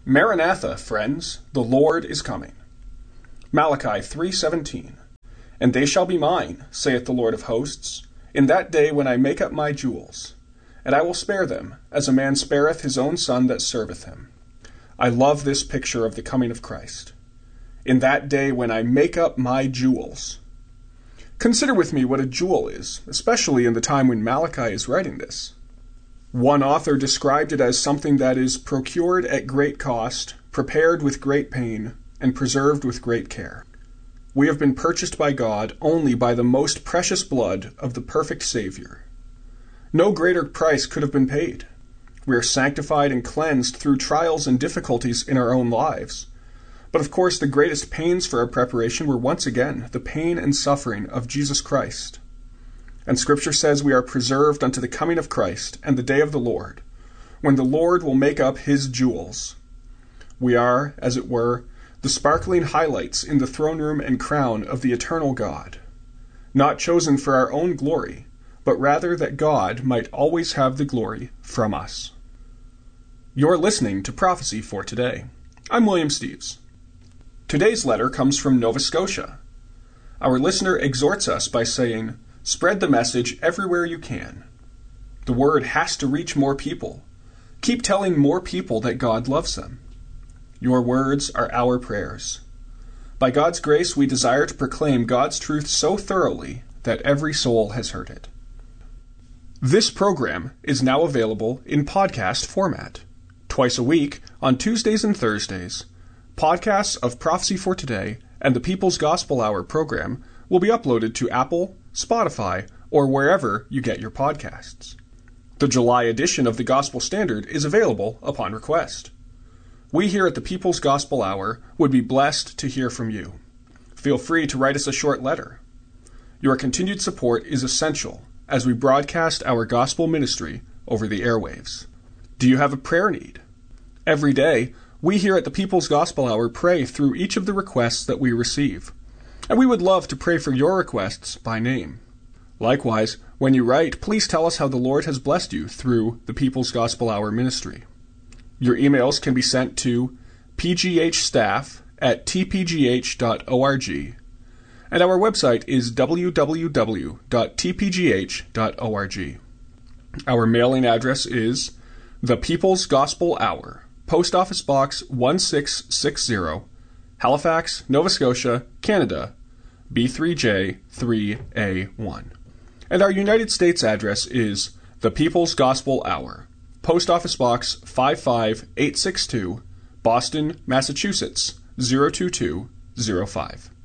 Maranatha, friends, the Lord is coming. Malachi 3:17. And they shall be mine, saith the Lord of hosts, in that day when I make up my jewels. And I will spare them, as a man spareth his own son that serveth him. I love this picture of the coming of Christ. In that day when I make up my jewels. Consider with me what a jewel is, especially in the time when Malachi is writing this. One author described it as something that is procured at great cost, prepared with great pain, and preserved with great care. We have been purchased by God only by the most precious blood of the perfect Savior. No greater price could have been paid. We are sanctified and cleansed through trials and difficulties in our own lives. But of course, the greatest pains for our preparation were once again the pain and suffering of Jesus Christ. And Scripture says we are preserved unto the coming of Christ and the day of the Lord, when the Lord will make up his jewels. We are, as it were, the sparkling highlights in the throne room and crown of the eternal God, not chosen for our own glory, but rather that God might always have the glory from us. You're listening to Prophecy for Today. I'm William Steves. Today's letter comes from Nova Scotia. Our listener exhorts us by saying, "Spread the message everywhere you can. The word has to reach more people. Keep telling more people that God loves them. Your words are our prayers. By God's grace, we desire to proclaim God's truth so thoroughly that every soul has heard it." This program is now available in podcast format. Twice a week, on Tuesdays and Thursdays, podcasts of Prophecy for Today and the People's Gospel Hour program will be uploaded to Apple, Spotify, or wherever you get your podcasts. The July edition of the Gospel Standard is available upon request. We here at the People's Gospel Hour would be blessed to hear from you. Feel free to write us a short letter. Your continued support is essential as we broadcast our gospel ministry over the airwaves. Do you have a prayer need? Every day, we here at the People's Gospel Hour pray through each of the requests that we receive. And we would love to pray for your requests by name. Likewise, when you write, please tell us how the Lord has blessed you through the People's Gospel Hour ministry. Your emails can be sent to pghstaff@tpgh.org, and our website is www.tpgh.org. Our mailing address is The People's Gospel Hour, Post Office Box 1660, Halifax, Nova Scotia, Canada, B3J3A1. And our United States address is The People's Gospel Hour, Post Office Box 55862, Boston, Massachusetts, 02205.